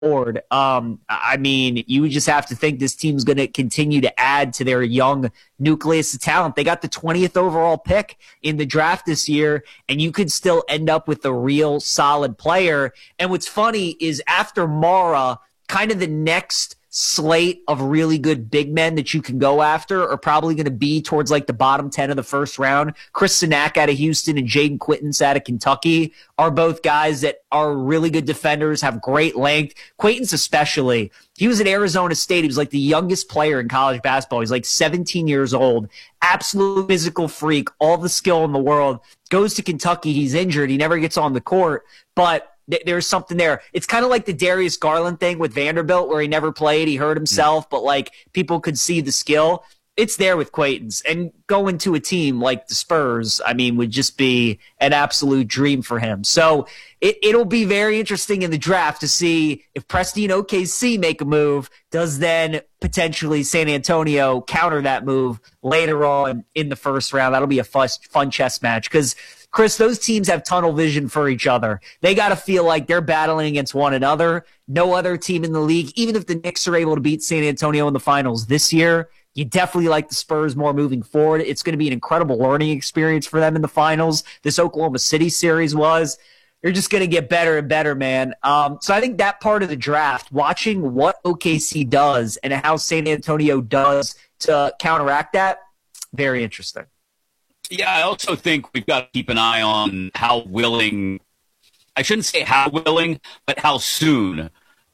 board. I mean, you would just have to think this team's going to continue to add to their young nucleus of talent. They got the 20th overall pick in the draft this year, and you could still end up with a real solid player. And what's funny is after Mara, kind of the next slate of really good big men that you can go after are probably going to be towards like the bottom 10 of the first round. Chris Sinak out of Houston and Jaden Quitens out of Kentucky are both guys that are really good defenders, have great length. Quitens especially. He was at Arizona State. He was like the youngest player in college basketball. He's like 17 years old. Absolute physical freak, all the skill in the world. Goes to Kentucky. He's injured. He never gets on the court, but there's something there. It's kind of like the Darius Garland thing with Vanderbilt where he never played. He hurt himself, but like people could see the skill. It's there with Quaitons. And going to a team like the Spurs, I mean, would just be an absolute dream for him. So it'll be very interesting in the draft to see if Preston OKC make a move. Does then potentially San Antonio counter that move later on in the first round? That'll be a fun chess match because Chris, those teams have tunnel vision for each other. They got to feel like they're battling against one another. No other team in the league, even if the Knicks are able to beat San Antonio in the finals this year, you definitely like the Spurs more moving forward. It's going to be an incredible learning experience for them in the finals. This Oklahoma City series was. They're just going to get better and better, man. So I think that part of the draft, watching what OKC does and how San Antonio does to counteract that, very interesting. Yeah, I also think we've got to keep an eye on how willing, I shouldn't say how willing, but how soon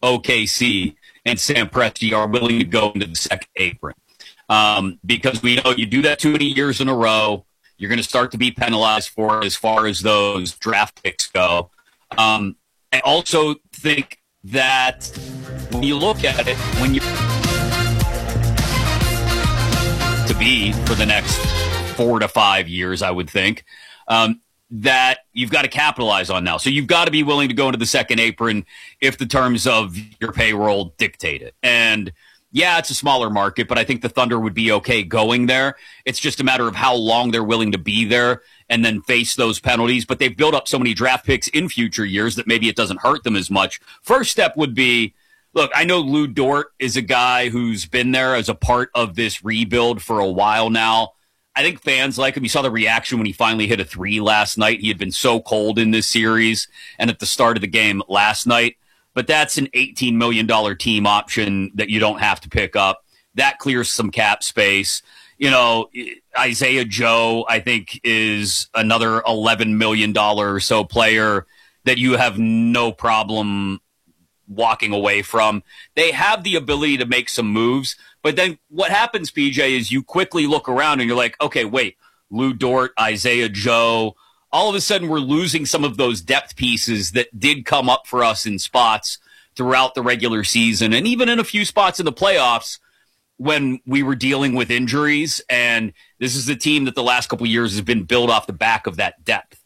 OKC and Sam Presti are willing to go into the second apron. Because we know you do that too many years in a row, you're going to start to be penalized for it as far as those draft picks go. I also think that when you look at it, when you to be for the next 4 to 5 years, I would think, that you've got to capitalize on now. So you've got to be willing to go into the second apron if the terms of your payroll dictate it. And yeah, it's a smaller market, but I think the Thunder would be okay going there. It's just a matter of how long they're willing to be there and then face those penalties. But they've built up so many draft picks in future years that maybe it doesn't hurt them as much. First step would be, look, I know Lou Dort is a guy who's been there as a part of this rebuild for a while now. I think fans like him. You saw the reaction when he finally hit a three last night. He had been so cold in this series and at the start of the game last night. But that's an $18 million team option that you don't have to pick up. That clears some cap space. You know, Isaiah Joe, I think, is another $11 million or so player that you have no problem walking away from. They have the ability to make some moves. But then what happens, PJ, is you quickly look around and you're like, okay, wait, Lou Dort, Isaiah Joe, all of a sudden we're losing some of those depth pieces that did come up for us in spots throughout the regular season and even in a few spots in the playoffs when we were dealing with injuries. And this is the team that the last couple of years has been built off the back of that depth.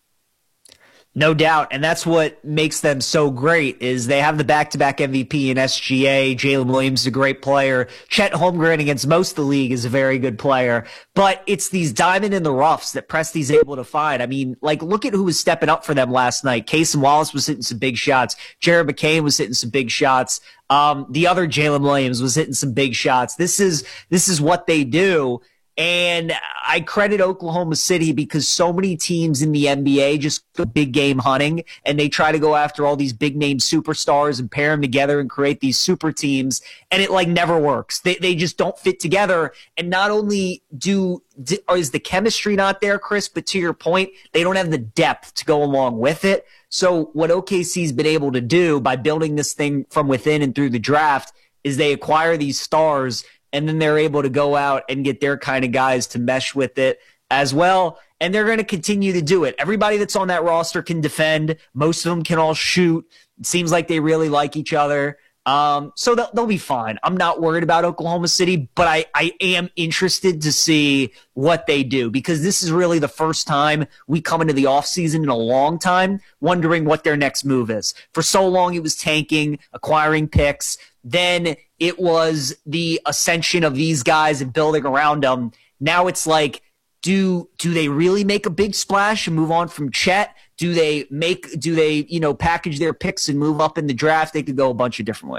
No doubt, and that's what makes them so great is they have the back-to-back MVP in SGA. Jalen Williams is a great player. Chet Holmgren against most of the league is a very good player. But it's these diamond in the roughs that Presti's able to find. I mean, like, look at who was stepping up for them last night. Cason Wallace was hitting some big shots. Jared McCain was hitting some big shots. The other Jalen Williams was hitting some big shots. This is what they do. And I credit Oklahoma City because so many teams in the NBA just go big game hunting and they try to go after all these big name superstars and pair them together and create these super teams. And it like never works. They just don't fit together. And not only is the chemistry not there, Chris, but to your point, they don't have the depth to go along with it. So what OKC's been able to do by building this thing from within and through the draft is they acquire these stars and then they're able to go out and get their kind of guys to mesh with it as well. And they're going to continue to do it. Everybody that's on that roster can defend. Most of them can all shoot. It seems like they really like each other. So they'll be fine. I'm not worried about Oklahoma City, but I am interested to see what they do because this is really the first time we come into the offseason in a long time wondering what their next move is. For so long, it was tanking, acquiring picks. Then it was the ascension of these guys and building around them. Now it's like, do they really make a big splash and move on from Chet? Do they, package their picks and move up in the draft? They could go a bunch of different ways.